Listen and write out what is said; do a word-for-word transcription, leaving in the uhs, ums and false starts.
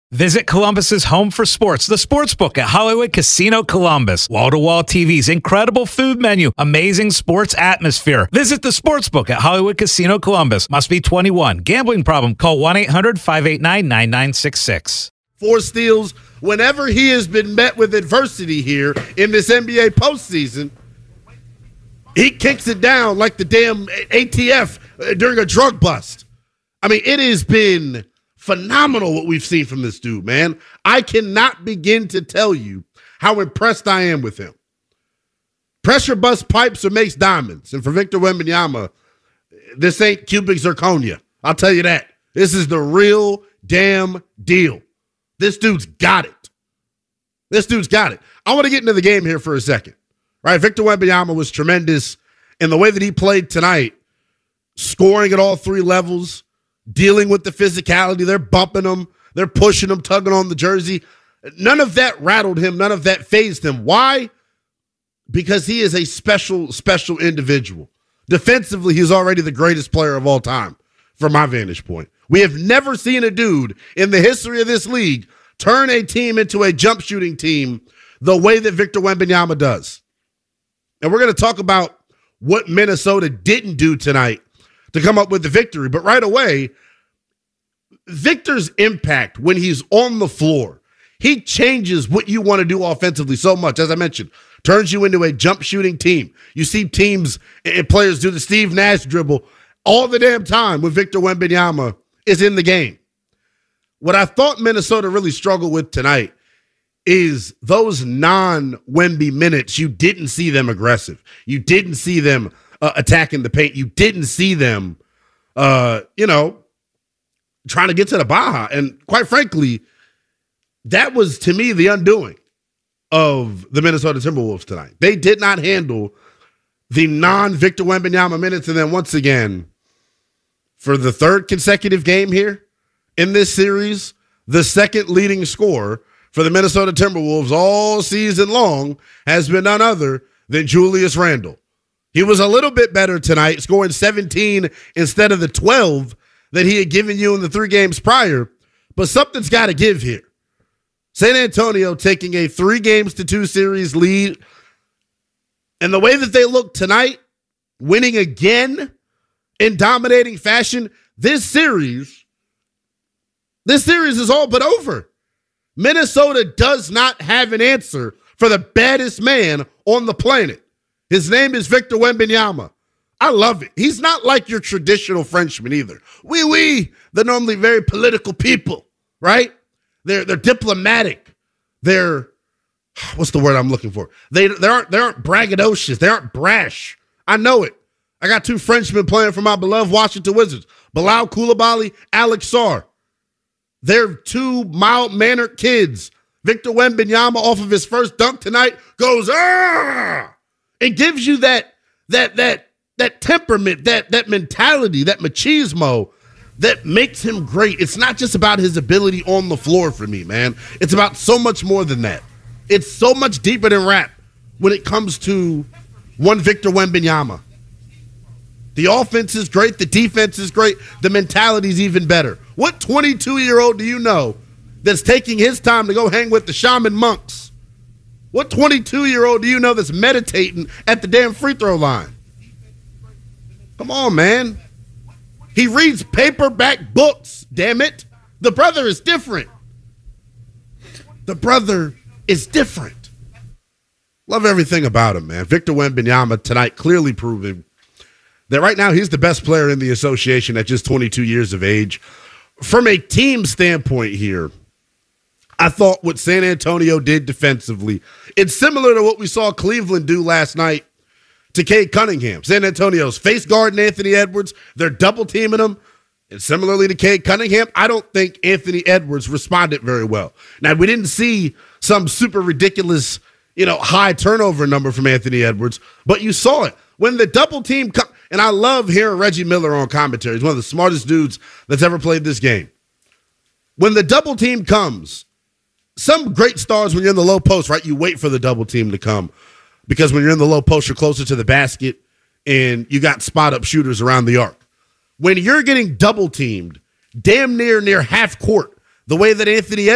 Visit Columbus's home for sports, the Sportsbook at Hollywood Casino Columbus. Wall-to-wall T Vs, incredible food menu, amazing sports atmosphere. Visit the Sportsbook at Hollywood Casino Columbus. Must be twenty-one. Gambling problem? Call one eight hundred five eight nine nine nine six six. Four steals. Whenever he has been met with adversity here in this N B A postseason, he kicks it down like the damn A T F during a drug bust. I mean, it has been phenomenal what we've seen from this dude, man. I cannot begin to tell you how impressed I am with him. Pressure bust pipes or makes diamonds. And for Victor Wembanyama, this ain't cubic zirconia. I'll tell you that. This is the real damn deal. This dude's got it. This dude's got it. I want to get into the game here for a second. Right? Victor Wembanyama was tremendous in the way that he played tonight, scoring at all three levels, dealing with the physicality. They're bumping him. They're pushing him, tugging on the jersey. None of that rattled him. None of that fazed him. Why? Because he is a special, special individual. Defensively, he's already the greatest player of all time from my vantage point. We have never seen a dude in the history of this league turn a team into a jump shooting team the way that Victor Wembanyama does. And we're going to talk about what Minnesota didn't do tonight to come up with the victory. But right away, Victor's impact when he's on the floor, he changes what you want to do offensively so much. As I mentioned, turns you into a jump shooting team. You see teams and players do the Steve Nash dribble all the damn time when Victor Wembanyama is in the game. What I thought Minnesota really struggled with tonight is those non-Wemby minutes. You didn't see them aggressive. You didn't see them uh, attacking the paint. You didn't see them, uh, you know, trying to get to the Baja. And quite frankly, that was, to me, the undoing of the Minnesota Timberwolves tonight. They did not handle the non-Victor Wembanyama minutes. And then once again, for the third consecutive game here in this series, the second leading scorer for the Minnesota Timberwolves all season long has been none other than Julius Randle. He was a little bit better tonight, scoring seventeen instead of the twelve that he had given you in the three games prior, but something's got to give here. San Antonio taking a three games to two series lead, and the way that they look tonight, winning again in dominating fashion, this series, this series is all but over. Minnesota does not have an answer for the baddest man on the planet. His name is Victor Wembanyama. I love it. He's not like your traditional Frenchman either. Oui, oui, they're normally very political people, right? They're they're diplomatic. They're, what's the word I'm looking for? They they aren't they aren't braggadocious. They aren't brash. I know it. I got two Frenchmen playing for my beloved Washington Wizards, Bilal Coulibaly, Alex Sarr. They're two mild-mannered kids. Victor Wembanyama, off of his first dunk tonight, goes, ah! It gives you that that that that temperament, that that mentality, that machismo that makes him great. It's not just about his ability on the floor for me, man. It's about so much more than that. It's so much deeper than rap when it comes to one Victor Wembanyama. The offense is great. The defense is great. The mentality is even better. What twenty-two-year-old do you know that's taking his time to go hang with the shaman monks? What twenty-two-year-old do you know that's meditating at the damn free throw line? Come on, man. He reads paperback books, damn it. The brother is different. The brother is different. Love everything about him, man. Victor Wembanyama tonight clearly proving that right now he's the best player in the association at just twenty-two years of age. From a team standpoint here, I thought what San Antonio did defensively, it's similar to what we saw Cleveland do last night to Cade Cunningham. San Antonio's face guarding Anthony Edwards. They're double teaming him. And similarly to Cade Cunningham, I don't think Anthony Edwards responded very well. Now, we didn't see some super ridiculous, you know, high turnover number from Anthony Edwards, but you saw it. When the double team, co- and I love hearing Reggie Miller on commentary. He's one of the smartest dudes that's ever played this game. When the double team comes, some great stars, when you're in the low post, right, you wait for the double team to come. Because when you're in the low post, you're closer to the basket, and you got spot-up shooters around the arc. When you're getting double-teamed, damn near near half court, the way that Anthony